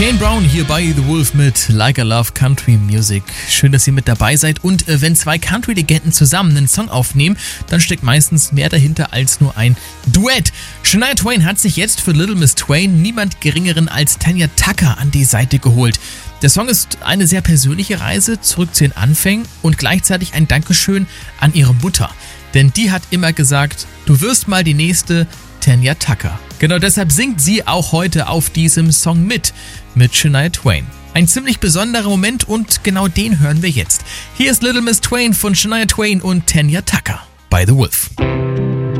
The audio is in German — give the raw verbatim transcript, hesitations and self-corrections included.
Kane Brown hier bei The Wolf mit Like I Love Country Music. Schön, dass ihr mit dabei seid. Und äh, wenn zwei Country-Legenden zusammen einen Song aufnehmen, dann steckt meistens mehr dahinter als nur ein Duett. Shania Twain hat sich jetzt für Little Miss Twain niemand Geringeren als Tanya Tucker an die Seite geholt. Der Song ist eine sehr persönliche Reise zurück zu den Anfängen und gleichzeitig ein Dankeschön an ihre Mutter. Denn die hat immer gesagt, du wirst mal die nächste Tanya Tucker. Genau deshalb singt sie auch heute auf diesem Song mit, mit Shania Twain. Ein ziemlich besonderer Moment und genau den hören wir jetzt. Hier ist Little Miss Twain von Shania Twain und Tanya Tucker bei The Wolf.